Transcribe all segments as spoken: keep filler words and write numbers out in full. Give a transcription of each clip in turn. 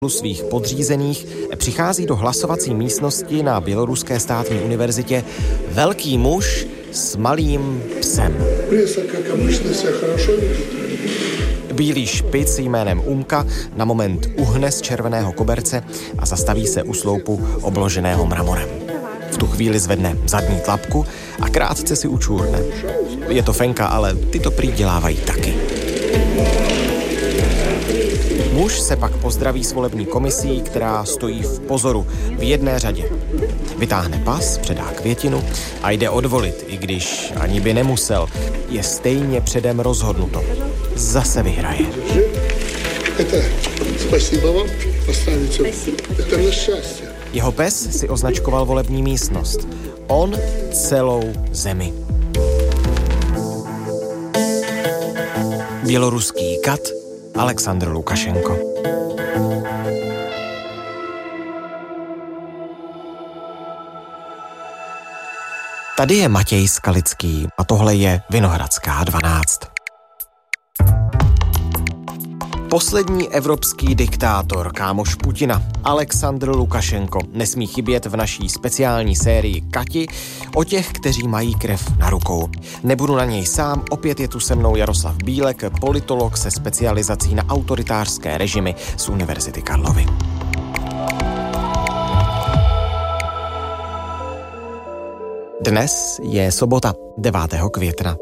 svých podřízených přichází do hlasovací místnosti na Běloruské státní univerzitě velký muž s malým psem. Bílý špic jménem Umka na moment uhne z červeného koberce a zastaví se u sloupu obloženého mramorem. V tu chvíli zvedne zadní tlapku a krátce si učůrne. Je to fenka, ale ty to prý dělávají taky. Muž se pak pozdraví s volební komisí, která stojí v pozoru v jedné řadě. Vytáhne pas, předá květinu a jde odvolit, i když ani by nemusel. Je stejně předem rozhodnuto. Zase vyhraje. Jeho pes si označkoval volební místnost. On celou zemi. Běloruský kat Alexandr Lukašenko. Tady je Matěj Skalický a tohle je Vinohradská dvanáct. Poslední evropský diktátor, kámoš Putina, Alexandr Lukašenko, nesmí chybět v naší speciální sérii Kati o těch, kteří mají krev na rukou. Nebudu na něj sám, opět je tu se mnou Jaroslav Bílek, politolog se specializací na autoritářské režimy z Univerzity Karlovy. Dnes je sobota, devátého května.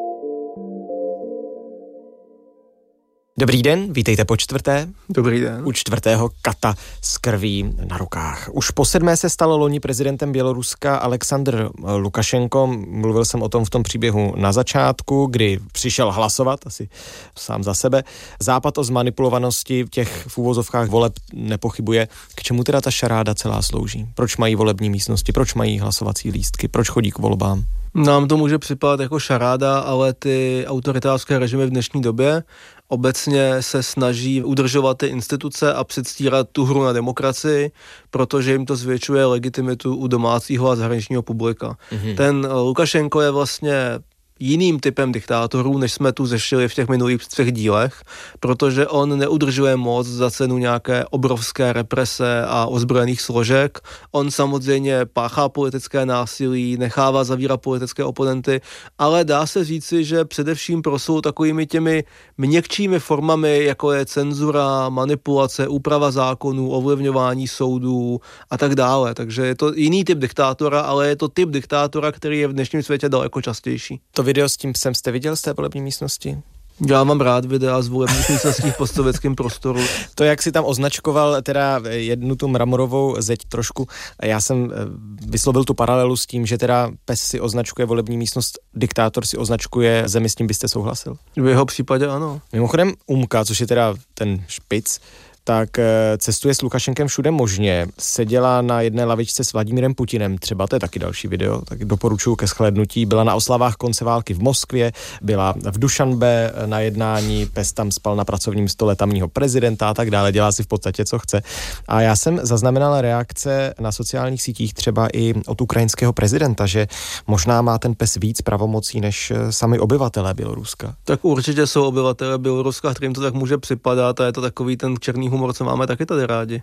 Dobrý den, vítejte po čtvrté. Dobrý den. U čtvrtého kata s krví na rukách. Už po sedmé se stal loni prezidentem Běloruska Alexandr Lukašenko. Mluvil jsem o tom v tom příběhu na začátku, kdy přišel hlasovat, asi sám za sebe. Západ o zmanipulovanosti těch v úvozovkách voleb nepochybuje. K čemu teda ta šaráda celá slouží? Proč mají volební místnosti? Proč mají hlasovací lístky? Proč chodí k volbám? Nám to může připadat jako šaráda, ale ty autoritářské režimy v dnešní době obecně se snaží udržovat ty instituce a předstírat tu hru na demokracii, protože jim to zvětšuje legitimitu u domácího a zahraničního publika. Mm-hmm. Ten Lukašenko je vlastně jiným typem diktátorů, než jsme tu zešili v těch minulých třech dílech, protože on neudržuje moc za cenu nějaké obrovské represe a ozbrojených složek. On samozřejmě páchá politické násilí, nechává zavírat politické oponenty, ale dá se říci, že především proslul takovými těmi měkčími formami, jako je cenzura, manipulace, úprava zákonů, ovlivňování soudů a tak dále. Takže je to jiný typ diktátora, ale je to typ diktátora, který je v dnešním světě daleko častější. To video s tím psem jste viděl z té volební místnosti? Já mám rád videa z volebních místností v postsovětském prostoru. To, jak si tam označkoval teda jednu tu mramorovou zeď trošku, já jsem vyslovil tu paralelu s tím, že teda pes si označkuje volební místnost, diktátor si označkuje zemi, s tím byste souhlasil? V jeho případě ano. Mimochodem Umka, což je teda ten špic, tak cestuje s Lukašenkem všude možně. Seděla na jedné lavičce s Vladimírem Putinem, třeba to je taky další video, tak doporučuji ke shlédnutí. Byla na oslavách konce války v Moskvě, byla v Dušanbe na jednání, pes tam spal na pracovním stole tamního prezidenta a tak dále, dělá si v podstatě, co chce. A já jsem zaznamenal reakce na sociálních sítích třeba i od ukrajinského prezidenta, že možná má ten pes víc pravomocí než sami obyvatelé Běloruska. Tak určitě jsou obyvatelé Běloruska, kterým to tak může připadat a je to takový ten černý humor, co máme taky tady rádi.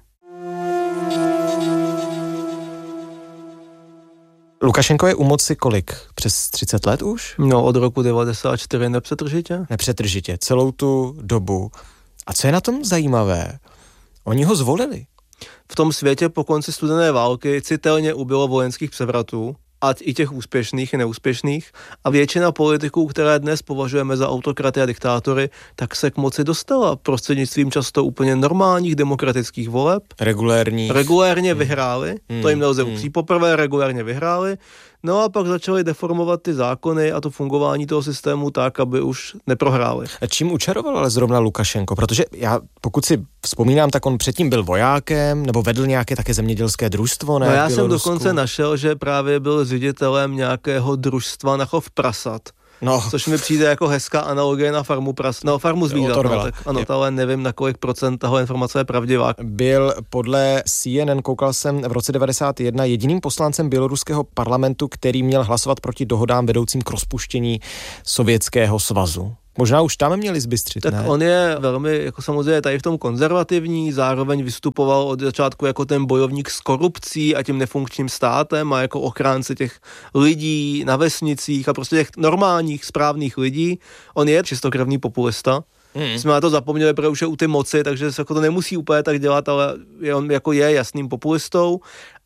Lukašenko je u moci kolik? Přes třicet let už? No, od roku devadesát čtyři nepřetržitě. Nepřetržitě, celou tu dobu. A co je na tom zajímavé? Oni ho zvolili. V tom světě po konci studené války citelně ubylo vojenských převratů, a i těch úspěšných i neúspěšných, a většina politiků, které dnes považujeme za autokraty a diktátory, tak se k moci dostala prostřednictvím často úplně normálních demokratických voleb. Regulérních. Regulérně hmm. vyhráli, hmm. to jim nelze hmm. upřít. Poprvé regulérně vyhráli, no a pak začali deformovat ty zákony a to fungování toho systému tak, aby už neprohráli. A čím učaroval ale zrovna Lukašenko? Protože já, pokud si vzpomínám, tak on předtím byl vojákem, nebo vedl nějaké také zemědělské družstvo, ne? No já jsem dokonce našel, že právě byl ředitelem nějakého družstva na chov prasat. No. Což mi přijde jako hezká analogie na farmu pras, no, farmu zvířat, no, tak ano, je. Ale nevím, na kolik procent tahle informace je pravdivá. Byl podle C N N, koukal jsem, v roce devadesát jedna jediným poslancem běloruského parlamentu, který měl hlasovat proti dohodám vedoucím k rozpuštění Sovětského svazu. Možná už tam měli zbystřit, tak ne? On je velmi, jako samozřejmě tady v tom konzervativní, zároveň vystupoval od začátku jako ten bojovník s korupcí a tím nefunkčním státem a jako ochránce těch lidí na vesnicích a prostě těch normálních, správných lidí. On je čistokrevný populista. Hmm. Jsme na to zapomněli, protože už je u ty moci, takže se jako to nemusí úplně tak dělat, ale on jako je jasným populistou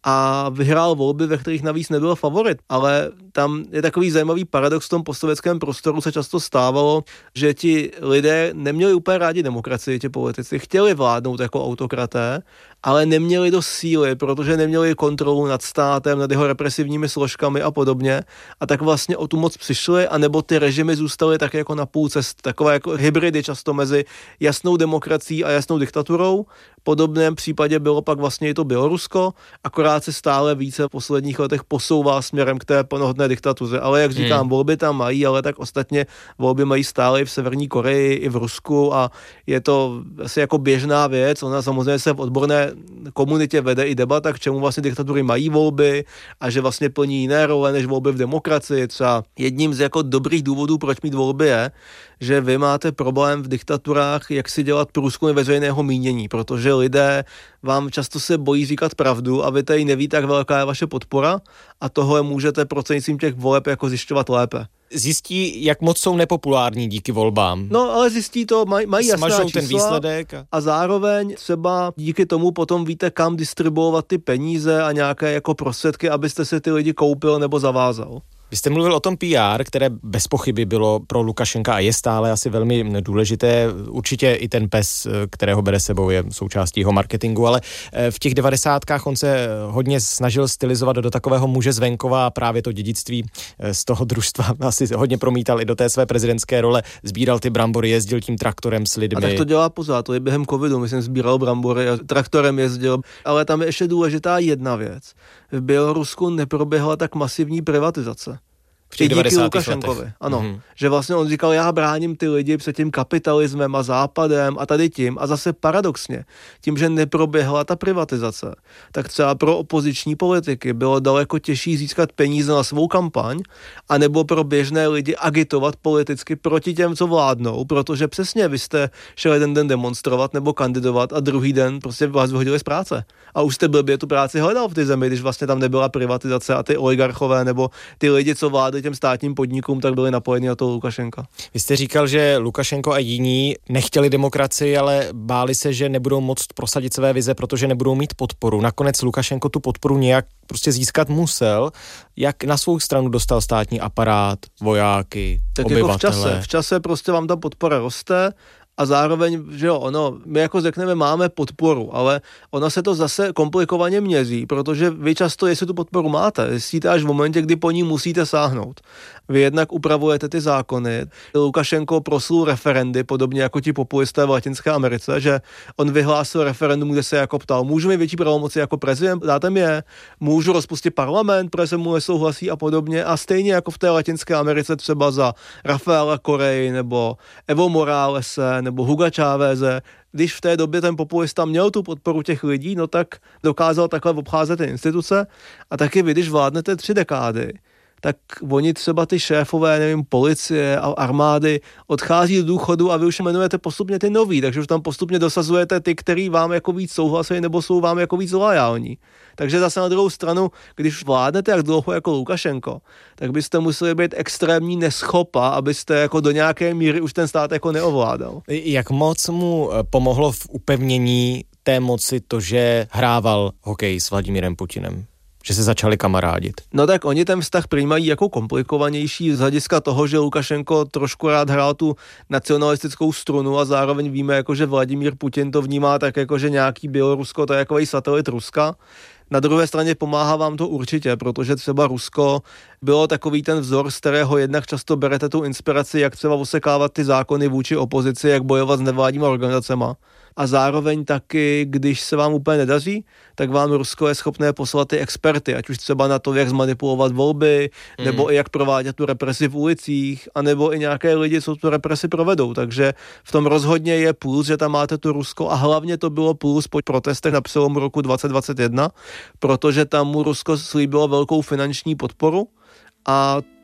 a vyhrál volby, ve kterých navíc nebyl favorit. Ale tam je takový zajímavý paradox v tom postsovětském prostoru, se často stávalo, že ti lidé neměli úplně rádi demokracii, ti politici, chtěli vládnout jako autokraté, ale neměli do síly, protože neměli kontrolu nad státem, nad jeho represivními složkami a podobně. A tak vlastně o tu moc přišli, anebo ty režimy zůstaly tak jako na půl cesty, takové jako hybridy často mezi jasnou demokracií a jasnou diktaturou. V podobném případě bylo pak vlastně i to Bělorusko, akorát se stále více v posledních letech posouvá směrem k té plnohodné diktatuře. Ale jak říkám, hmm. volby tam mají, ale tak ostatně volby mají stále i v Severní Koreji, i v Rusku a je to asi jako běžná věc. Ona samozřejmě se v odborné komunitě vede i debata, k čemu vlastně diktatury mají volby a že vlastně plní jiné role než volby v demokracii. Třeba jedním z jako dobrých důvodů, proč mít volby je, že vy máte problém v diktaturách, jak si dělat průzkumy veřejného mínění, protože lidé vám často se bojí říkat pravdu a vy tady nevíte, jak velká je vaše podpora a tohle můžete prostřednictvím těch voleb jako zjišťovat lépe. Zjistí, jak moc jsou nepopulární díky volbám. No, ale zjistí to, maj, mají jasná Smažou čísla ten výsledek. A... a zároveň třeba díky tomu potom víte, kam distribuovat ty peníze a nějaké jako prostředky, abyste si ty lidi koupil nebo zavázal. Vy jste mluvil o tom P R, které bez pochyby bylo pro Lukašenka a je stále asi velmi důležité. Určitě i ten pes, kterého bere sebou, je součástí jeho marketingu, ale v těch devadesátkách on se hodně snažil stylizovat do takového muže z venkova a právě to dědictví z toho družstva asi hodně promítal i do té své prezidentské role. Sbíral ty brambory, jezdil tím traktorem s lidmi. A tak to dělá pořád, to je během covidu, myslím, sbíral brambory a traktorem jezdil. Ale tam je ještě důležitá jedna věc. V Bělorusku neproběhla tak masivní privatizace. I díky Lukašenkovi, ano. Mm-hmm. Že vlastně on říkal, já bráním ty lidi před tím kapitalismem a západem a tady tím a zase paradoxně, tím, že neproběhla ta privatizace, tak třeba pro opoziční politiky bylo daleko těžší získat peníze na svou kampaň a nebo pro běžné lidi agitovat politicky proti těm, co vládnou, protože přesně vy jste šel jeden den demonstrovat nebo kandidovat a druhý den prostě vás vyhodili z práce. A už jste blbě tu práci hledal v té zemi, když vlastně tam nebyla privatizace a ty oligarchové nebo ty lidi, co vládli těm státním podnikům, tak byli napojeni na toho Lukašenka. Vy jste říkal, že Lukašenko a jiní nechtěli demokracii, ale báli se, že nebudou moct prosadit své vize, protože nebudou mít podporu. Nakonec Lukašenko tu podporu nějak prostě získat musel. Jak na svou stranu dostal státní aparát, vojáky, tak obyvatele? Jako v čase. V čase prostě vám ta podpora roste a zároveň, že jo, ono, my jako řekneme, máme podporu, ale ono se to zase komplikovaně měří, protože vy často, jestli tu podporu máte, zjistíte až v momentě, kdy po ní musíte sáhnout. Vy jednak upravujete ty zákony. Lukašenko proslul referendy, podobně jako ti populisté v Latinské Americe, že on vyhlásil referendum, kde se jako ptal, můžu mít větší pravomoci jako prezident, dáte mi je, můžu rozpustit parlament, protože se mu nesouhlasí a podobně. A stejně jako v té Latinské Americe třeba za Rafaela Correia nebo Evo Moralese nebo Huga Cháveze, když v té době ten populista měl tu podporu těch lidí, no tak dokázal takhle obcházet ty instituce a taky vy, když vládnete tři dekády, tak oni třeba ty šéfové, nevím, policie a armády odchází do důchodu a vy už jmenujete postupně ty nový, takže už tam postupně dosazujete ty, který vám jako víc souhlasí nebo jsou vám jako víc loajální. Takže zase na druhou stranu, když vládnete jak dlouho jako Lukašenko, tak byste museli být extrémní neschopa, abyste jako do nějaké míry už ten stát jako neovládal. Jak moc mu pomohlo v upevnění té moci to, že hrával hokej s Vladimírem Putinem? Že se začali kamarádit. No tak oni ten vztah přijímají jako komplikovanější z hlediska toho, že Lukašenko trošku rád hrál tu nacionalistickou strunu a zároveň víme, jako, že Vladimír Putin to vnímá tak, jako, že nějaký Bělorusko to je jako satelit Ruska. Na druhé straně pomáhá vám to určitě, protože třeba Rusko bylo takový ten vzor, z kterého jednak často berete tu inspiraci, jak třeba osekávat ty zákony vůči opozici, jak bojovat s nevládníma organizacema. A zároveň taky, když se vám úplně nedaří, tak vám Rusko je schopné poslat ty experty, ať už třeba na to, jak zmanipulovat volby, mm. nebo i jak provádět tu represi v ulicích, anebo i nějaké lidi, co tu represi provedou. Takže v tom rozhodně je plus, že tam máte tu Rusko a hlavně to bylo plus po protestech na přelomu roku dvacet dvacet jedna, protože tam mu Rusko slíbilo velkou finanční podporu a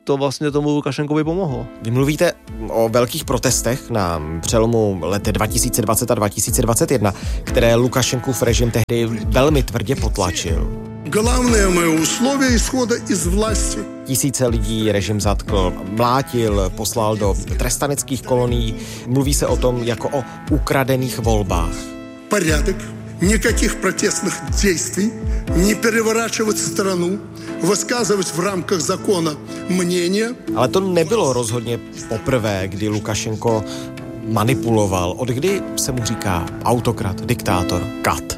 to vlastně tomu Lukašenkovi pomohlo. Vy mluvíte o velkých protestech na přelomu let dva tisíce dvacet a dva tisíce dvacet jedna, které Lukašenkův režim tehdy velmi tvrdě potlačil. Главное мое условие исхода из власти. Tisíce lidí režim zatkl, mlátil, poslal do trestaneckých kolonií. Mluví se o tom jako o ukradených volbách. Порядок, никаких протестных действий, не переворачивать страну, высказывать в рамках закона мнение. Ale to nebylo rozhodně poprvé, kdy Lukašenko manipuloval. Od kdy se mu říká autokrat, diktátor, kat.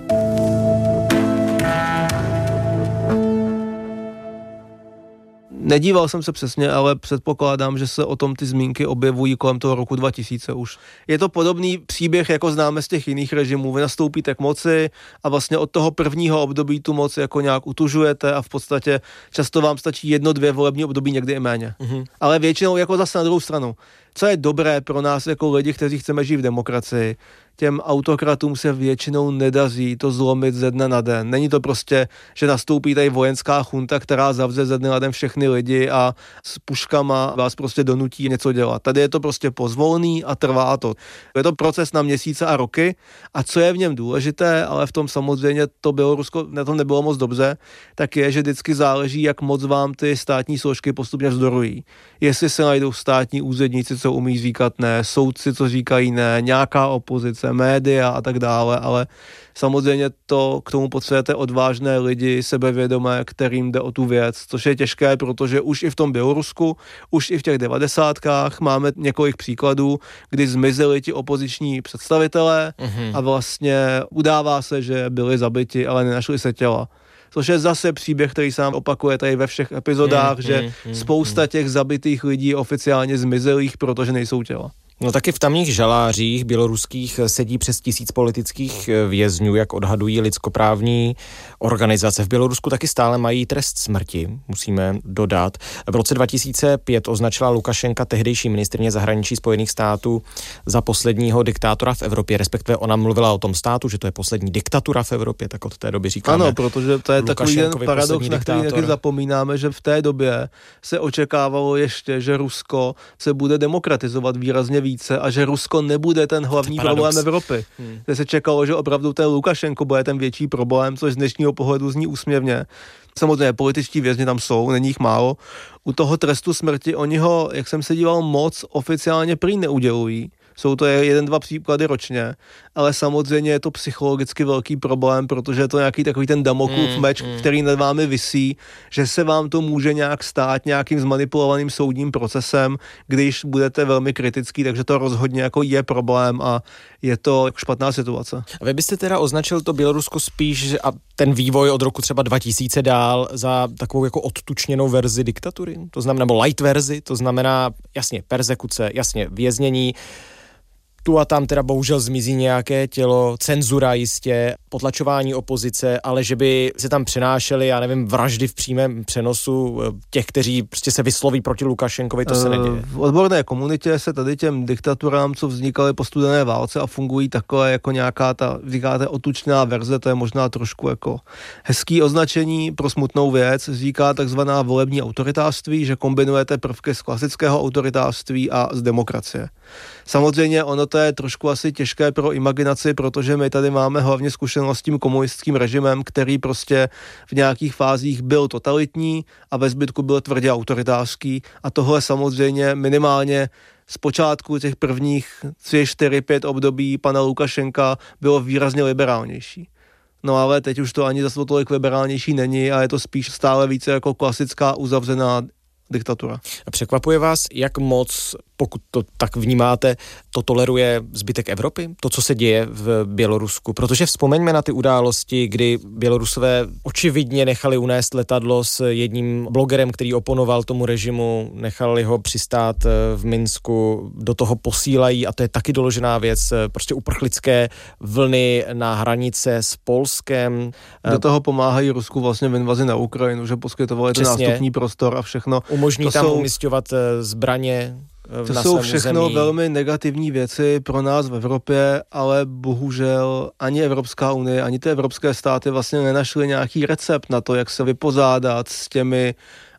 Nedíval jsem se přesně, ale předpokládám, že se o tom ty zmínky objevují kolem toho roku dva tisíce už. Je to podobný příběh, jako známe z těch jiných režimů. Vy nastoupíte k moci a vlastně od toho prvního období tu moc jako nějak utužujete a v podstatě často vám stačí jedno, dvě volební období, někdy i méně. Mm-hmm. Ale většinou jako zase na druhou stranu. Co je dobré pro nás jako lidi, kteří chceme žít v demokracii, těm autokratům se většinou nedaří to zlomit ze dne na den. Není to prostě, že nastoupí tady vojenská chunta, která zavře ze dne na den všechny lidi a s puškama vás prostě donutí něco dělat. Tady je to prostě pozvolný a trvá to. Je to proces na měsíce a roky a co je v něm důležité, ale v tom samozřejmě to Bělorusko na tom nebylo moc dobře, tak je, že vždycky záleží, jak moc vám ty státní složky postupně vzdorují. Jestli se najdou státní úředníci, co umí říkat ne, soudci, co říkají ne, nějaká opozice, média a tak dále, ale samozřejmě to k tomu potřebujete odvážné lidi, sebevědomé, kterým jde o tu věc, což je těžké, protože už i v tom Bělorusku, už i v těch devadesátkách máme několik příkladů, kdy zmizeli ti opoziční představitelé mm-hmm. a vlastně udává se, že byli zabiti, ale nenašli se těla. Což je zase příběh, který se nám opakuje tady ve všech epizodách, mm, že mm, spousta mm. těch zabitých lidí je oficiálně zmizelých, protože nejsou těla. No taky v tamních žalářích běloruských sedí přes tisíc politických vězňů, jak odhadují lidskoprávní organizace. V Bělorusku taky stále mají trest smrti, musíme dodat. V roce dva tisíce pět označila Lukašenka, tehdejší ministryně zahraničí Spojených států, za posledního diktátora v Evropě, respektive ona mluvila o tom státu, že to je poslední diktatura v Evropě, tak od té doby říkáme. Ano, protože to je takový ten paradox, na který taky zapomínáme, že v té době se očekávalo ještě, že Rusko se bude demokratizovat výrazně více a že Rusko nebude ten hlavní problém Evropy. Hmm. Kde se čekalo, že opravdu ten Lukašenko bude ten větší problém, což z dnešního pohledu zní úsměvně. Samozřejmě političtí vězni tam jsou, není jich málo. U toho trestu smrti oni ho, jak jsem se díval, moc oficiálně prý neudělují. Jsou to jeden, dva příklady ročně, ale samozřejmě je to psychologicky velký problém, protože je to nějaký takový ten Damoklův mm, meč, mm. který nad vámi visí, že se vám to může nějak stát nějakým zmanipulovaným soudním procesem, když budete velmi kritický, takže to rozhodně jako je problém a je to špatná situace. A vy byste teda označil to Bělorusko spíš a ten vývoj od roku třeba dva tisíce dál za takovou jako odtučněnou verzi diktatury? To znamená, nebo light verzi, to znamená jasně persekuce, jasně věznění, tu a tam teda bohužel zmizí nějaké tělo, cenzura jistě, potlačování opozice, ale že by se tam přenášely, já nevím, vraždy v přímém přenosu těch, kteří prostě se vysloví proti Lukašenkovi, to se neděje. V odborné komunitě se tady těm diktaturám, co vznikaly po studené válce a fungují takové jako nějaká ta, říkáte, otučná verze, to je možná trošku jako hezký označení pro smutnou věc, říká takzvaná volební autoritářství, že kombinujete prvky z klasického autoritářství a z demokracie. Samozřejmě ono to je trošku asi těžké pro imaginaci, protože my tady máme hlavně zkušenost s tím komunistickým režimem, který prostě v nějakých fázích byl totalitní a ve zbytku byl tvrdě autoritářský a tohle samozřejmě minimálně z počátku těch prvních tři, čtyři, pět období pana Lukašenka bylo výrazně liberálnější. No ale teď už to ani zase tolik liberálnější není a je to spíš stále více jako klasická uzavřená diktatura. A překvapuje vás, jak moc, pokud to tak vnímáte, to toleruje zbytek Evropy? To, co se děje v Bělorusku? Protože vzpomeňme na ty události, kdy Bělorusové očividně nechali unést letadlo s jedním blogerem, který oponoval tomu režimu, nechali ho přistát v Minsku, do toho posílají, a to je taky doložená věc, prostě uprchlické vlny na hranice s Polskem. Do toho pomáhají Rusku vlastně v invazi na Ukrajinu, že poskytovali ten nástupní prostor a všechno. Umožní to tam jsou, umísťovat zbraně. To jsou všechno území. Velmi negativní věci pro nás v Evropě, ale bohužel ani Evropská unie, ani ty evropské státy vlastně nenašly nějaký recept na to, jak se vypořádat s těmi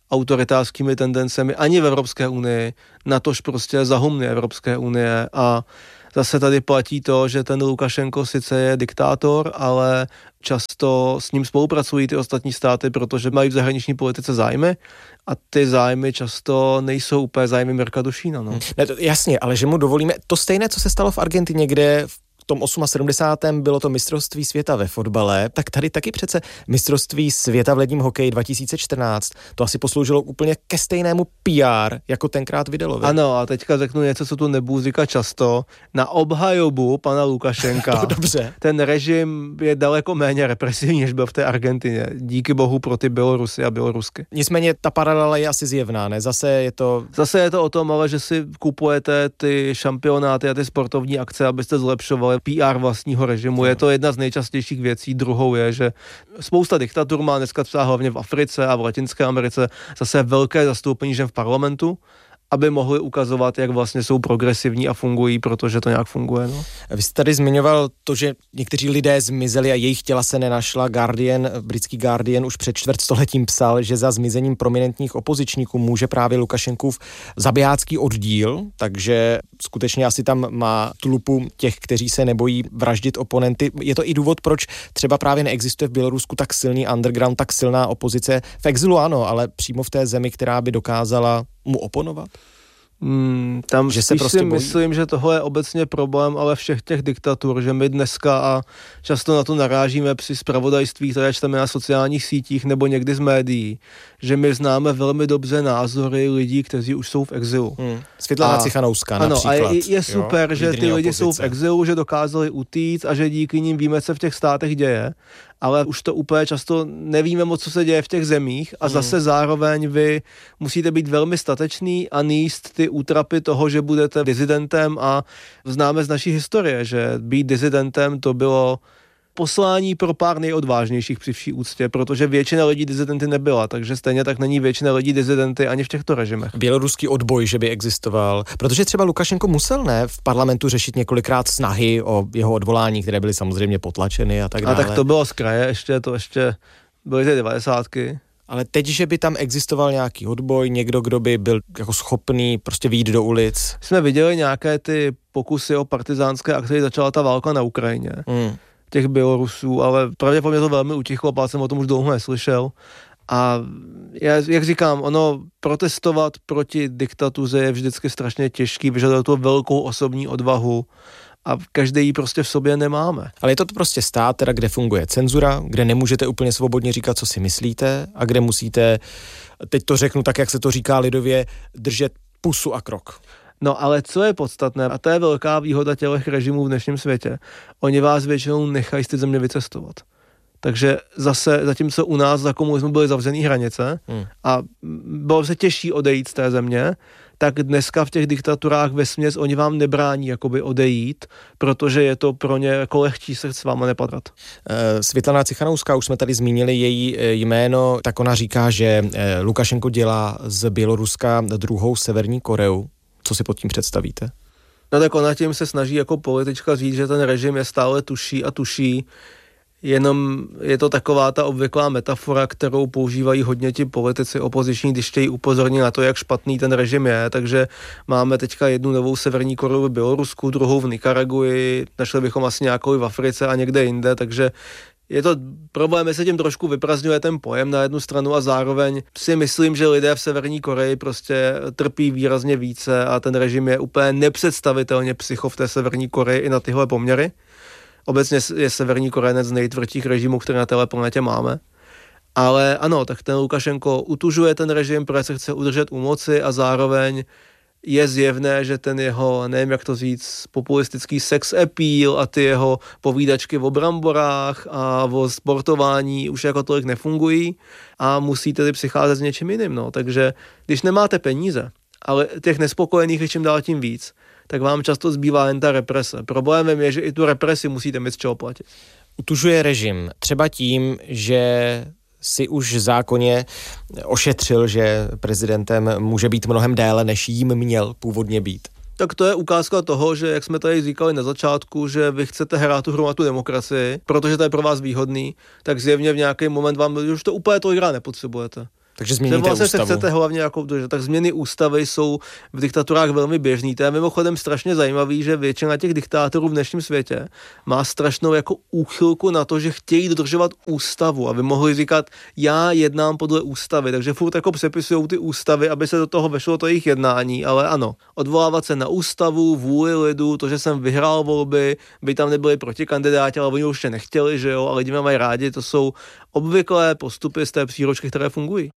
autoritářskými tendencemi ani v Evropské unii, natož prostě za humny Evropské unie. A zase tady platí to, že ten Lukašenko sice je diktátor, ale často s ním spolupracují ty ostatní státy, protože mají v zahraniční politice zájmy a ty zájmy často nejsou úplně zájmy Mirka Dušína. No. Ne, to, jasně, ale že mu dovolíme to stejné, co se stalo v Argentině, kde v tom sedmdesátém osmém bylo to mistrovství světa ve fotbale, tak tady taky přece mistrovství světa v ledním hokeji dva tisíce čtrnáct. To asi posloužilo úplně ke stejnému P R, jako tenkrát Videlovi. Ano, a teďka řeknu něco, co tu nebudu říkat často. Na obhajobu pana Lukašenka. Dobře. Ten režim je daleko méně represivní, než byl v té Argentině. Díky bohu pro ty Bělorusy a Bělorusky. Nicméně ta paralela je asi zjevná, ne? Zase je to... Zase je to o tom, ale že si kupujete ty šampionáty a ty sportovní akce, abyste zlepšovali P R vlastního režimu. Je to jedna z nejčastějších věcí. Druhou je, že spousta diktatur má dneska třeba hlavně v Africe a v Latinské Americe zase velké zastoupení žen v parlamentu, aby mohli ukazovat, jak vlastně jsou progresivní a fungují, protože to nějak funguje. No. Vy jste tady zmiňoval to, že někteří lidé zmizeli a jejich těla se nenašla. Guardian, britský Guardian už před čtvrtstoletím psal, že za zmizením prominentních opozičníků může právě Lukašenkův zabijácký oddíl, takže skutečně asi tam má tlupu těch, kteří se nebojí vraždit oponenty. Je to i důvod, proč třeba právě neexistuje v Bělorusku tak silný underground, tak silná opozice. V exilu ano, ale přímo v té zemi, která by dokázala mu oponovat? Hmm, tam že se prostě si myslím, že tohle je obecně problém, ale všech těch diktatur, že my dneska a často na to narážíme při zpravodajství, které čteme na sociálních sítích nebo někdy z médií, že my známe velmi dobře názory lidí, kteří už jsou v exilu. Hmm. Světlana Cichanouská například. Ano, a je, je super, jo, že ty lidi opozice. Jsou v exilu, že dokázali utíct a že díky nim víme, co v těch státech děje, ale už to úplně často nevíme moc, co se děje v těch zemích a zase hmm. zároveň vy musíte být velmi statečný a níst ty útrapy toho, že budete dizidentem a známe z naší historie, že být dizidentem to bylo poslání pro pár nejodvážnějších při vší úctě, protože většina lidí dizidenty nebyla, takže stejně tak není většina lidí dizidenty ani v těchto režimech. Běloruský odboj, že by existoval, protože třeba Lukašenko musel ne v parlamentu řešit několikrát snahy o jeho odvolání, které byly samozřejmě potlačeny a tak dále. A tak to bylo z kraje, ještě to ještě byly ty devadesátky. Ale teď, že by tam existoval nějaký odboj, někdo, kdo by byl jako schopný prostě vyjít do ulic. Jsme viděli nějaké ty pokusy o partizánské akce, začala ta válka na Ukrajině. Hmm. Těch Bělorusů, ale pravděpodobně to velmi utichlo, pár jsem o tom už dlouho neslyšel. A já, jak říkám, ono protestovat proti diktatuře je vždycky strašně těžký, vyžaduje to velkou osobní odvahu a každý ji prostě v sobě nemáme. Ale je to prostě stát, teda, kde funguje cenzura, kde nemůžete úplně svobodně říkat, co si myslíte a kde musíte, teď to řeknu tak, jak se to říká lidově, držet pusu a krok. No ale co je podstatné, a to je velká výhoda těch režimů v dnešním světě, oni vás většinou nechají z té země vycestovat. Takže zase, zatímco u nás za komunismu byly zavřený hranice hmm. a bylo se těžší odejít z té země, tak dneska v těch diktaturách vesměs oni vám nebrání jakoby odejít, protože je to pro ně jako lehčí se s váma nepatrat. Světlana Cichanouská, už jsme tady zmínili její jméno, tak ona říká, že Lukašenko dělá z Běloruska druhou Severní Koreu. Co si pod tím představíte? No tak ona tím se snaží jako politička říct, že ten režim je stále tuší a tuší, jenom je to taková ta obvyklá metafora, kterou používají hodně ti politici opoziční, když chtějí upozornit na to, jak špatný ten režim je, takže máme teďka jednu novou Severní Koreu v Bělorusku, druhou v Nikaraguji, našli bychom asi nějakou v Africe a někde jinde, takže je to problém, se tím trošku vyprazňuje ten pojem na jednu stranu a zároveň si myslím, že lidé v Severní Koreji prostě trpí výrazně více a ten režim je úplně nepředstavitelně psycho v té Severní Koreji i na tyhle poměry. Obecně je Severní Korea jeden z nejtvrdších režimů, které na téhle planetě máme. Ale ano, tak ten Lukašenko utužuje ten režim, protože se chce udržet u moci a zároveň je zjevné, že ten jeho, nevím jak to říct, populistický sex appeal a ty jeho povídačky o bramborách a o sportování už jako tolik nefungují a musí tedy přicházet s něčím jiným. No. Takže když nemáte peníze, ale těch nespokojených je čím dál tím víc, tak vám často zbývá jen ta represe. Problémem je, že i tu represi musíte mít z čeho platit. Utužuje režim třeba tím, že si už v zákoně ošetřil, že prezidentem může být mnohem déle, než jím měl původně být. Tak to je ukázka toho, že jak jsme tady říkali na začátku, že vy chcete hrát tu hru na tu demokracii, protože to je pro vás výhodný, tak zjevně v nějaký moment vám už to úplně tolik hrát nepotřebujete. Takže změníte vlastně ústavu. Se chcete hlavně jako, tak změny ústavy jsou v diktaturách velmi běžný. To je mimochodem strašně zajímavý, že většina těch diktátorů v dnešním světě má strašnou jako úchylku na to, že chtějí dodržovat ústavu, aby mohli říkat, já jednám podle ústavy, takže furt jako přepisují ty ústavy, aby se do toho vešlo to jejich jednání, ale ano, odvolávat se na ústavu, vůli lidu, to, že jsem vyhrál volby, by tam nebyli protikandidáti, ale oni už ještě nechtěli, že jo, ale lidi mě mají rádi, to jsou obvyklé postupy z té příručky, které fungují.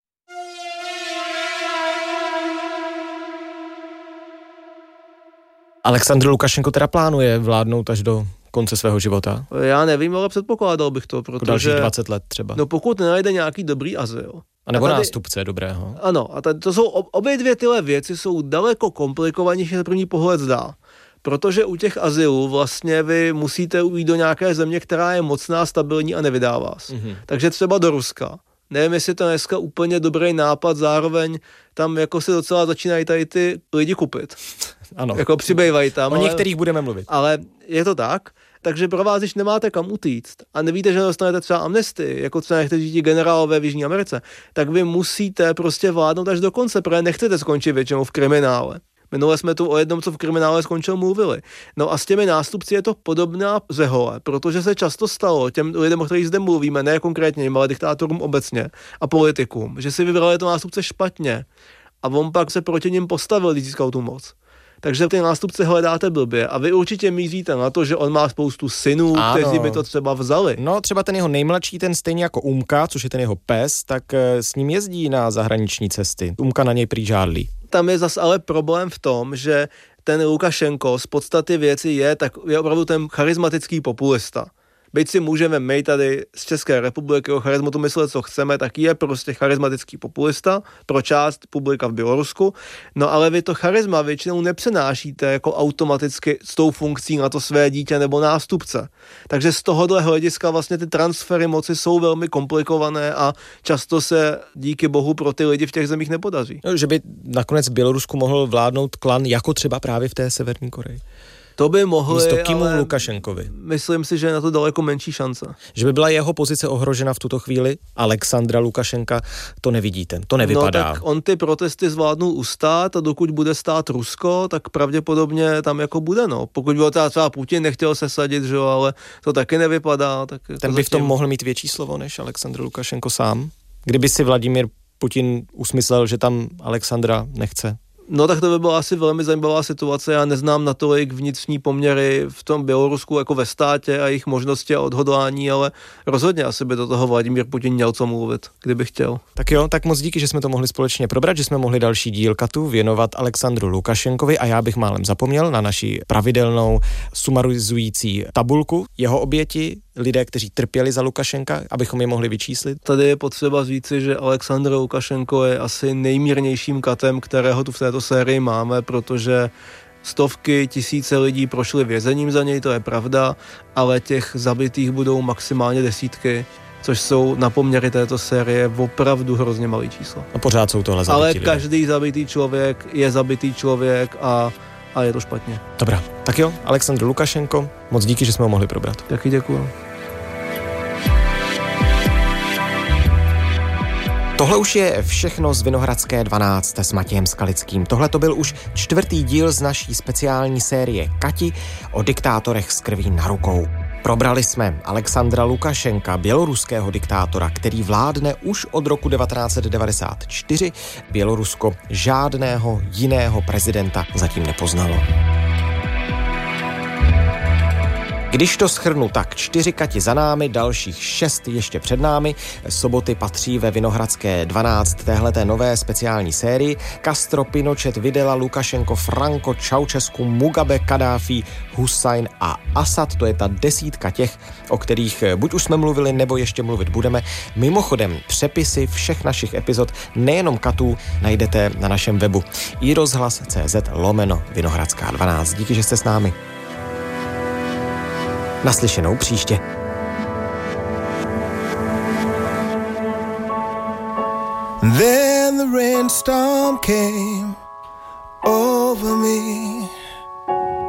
Aleksandr Lukašenko teda plánuje vládnout až do konce svého života? Já nevím, ale předpokládal bych to, protože... Dalších dvacet let třeba. No pokud nenajde nějaký dobrý azyl. A nebo a tady, nástupce dobrého. Ano, a tady, to jsou obě dvě tyhle věci jsou daleko komplikovanější, než na první pohled zdá. Protože u těch azylů vlastně vy musíte ujít do nějaké země, která je mocná, stabilní a nevydá vás. Mm-hmm. Takže třeba do Ruska. Nevím, jestli to dneska úplně dobrý nápad, zároveň tam jako se docela začínají tady ty lidi kupit. Ano. Jako přibývají tam. O ale, některých budeme mluvit. Ale je to tak, takže pro vás, když nemáte kam utíct a nevíte, že dostanete třeba amnestii, jako třeba někteří ti generálové v Jižní Americe, tak vy musíte prostě vládnout až do konce, protože nechcete skončit většinou v kriminále. Minule jsme tu o jednom, co v kriminále skončil, mluvili. No a s těmi nástupci je to podobná řehole, protože se často stalo těm lidem, o kterých zde mluvíme, ne konkrétně jim, ale diktátorům obecně a politikům, že si vybrali to nástupce špatně a on pak se proti nim postavil, když získal tu moc. Takže ty nástupce hledáte blbě a vy určitě míříte na to, že on má spoustu synů, ano. kteří by to třeba vzali. No třeba ten jeho nejmladší, ten stejně jako Umka, což je ten jeho pes, tak s ním jezdí na zahraniční cesty. Umka na něj prý žádlí. Tam je zas ale problém v tom, že ten Lukašenko z podstaty věci je, tak je opravdu ten charismatický populista. Byť si můžeme my tady z České republiky o charizmatu myslet, co chceme, tak je prostě charismatický populista pro část publika v Bělorusku. No ale vy to charisma většinou nepřenášíte jako automaticky s tou funkcí na to své dítě nebo nástupce. Takže z tohohle hlediska vlastně ty transfery moci jsou velmi komplikované a často se díky bohu pro ty lidi v těch zemích nepodaří. No, že by nakonec v Bělorusku mohl vládnout klan jako třeba právě v té Severní Koreji. To by mohli, místo Kimu ale Lukašenkovi. Myslím si, že je na to daleko menší šance. Že by byla jeho pozice ohrožena v tuto chvíli? Alexandra Lukašenka, to nevidíte, to nevypadá. No tak on ty protesty zvládnul ustát a dokud bude stát Rusko, tak pravděpodobně tam jako bude, no. Pokud by třeba, třeba Putin nechtěl se sadit, že jo, ale to taky nevypadá. Tak jako ten by v tom mohl mít větší slovo než Alexandr Lukašenko sám? Kdyby si Vladimír Putin usmyslel, že tam Alexandra nechce? No tak to by byla asi velmi zajímavá situace. Já neznám natolik vnitřní poměry v tom Bělorusku jako ve státě a jejich možnosti a odhodlání, ale rozhodně asi by do toho Vladimír Putin měl co mluvit, kdyby chtěl. Tak jo, tak moc díky, že jsme to mohli společně probrat, že jsme mohli další díl Katu věnovat Alexandru Lukašenkovi a já bych málem zapomněl na naši pravidelnou sumarizující tabulku jeho oběti, lidé, kteří trpěli za Lukašenka, abychom je mohli vyčíslit. Tady je potřeba říci, že Alexandr Lukašenko je asi nejmírnějším katem, kterého tu v této sérii máme, protože stovky, tisíce lidí prošly vězením za něj, to je pravda, ale těch zabitých budou maximálně desítky, což jsou na poměry této série opravdu hrozně malý číslo. A pořád jsou tohle zabití Ale lidé. Každý zabitý člověk je zabitý člověk a, a je to špatně. Dobrá, tak jo, Alexandr Lukašenko, moc díky, že jsme ho mohli probrat. Taky děkuju. Tohle už je všechno z Vinohradské dvanáct s Matějem Skalickým. Tohle to byl už čtvrtý díl z naší speciální série Kati o diktátorech s krví na rukou. Probrali jsme Alexandra Lukašenka, běloruského diktátora, který vládne už od roku devatenáct set devadesát čtyři. Bělorusko žádného jiného prezidenta zatím nepoznalo. Když to shrnu, tak čtyři Kati za námi, dalších šest ještě před námi. Soboty patří ve Vinohradské dvanáct téhleté nové speciální sérii. Castro, Pinochet, Videla, Lukašenko, Franco, Ceausescu, Mugabe, Kadáfi, Husajn a Asad. To je ta desítka těch, o kterých buď už jsme mluvili, nebo ještě mluvit budeme. Mimochodem, přepisy všech našich epizod, nejenom Katů, najdete na našem webu iRozhlas tečka cé zet lomeno Vinohradská dvanáct. Díky, že jste s námi. Naslyšenou příště. Then the rainstorm came over me.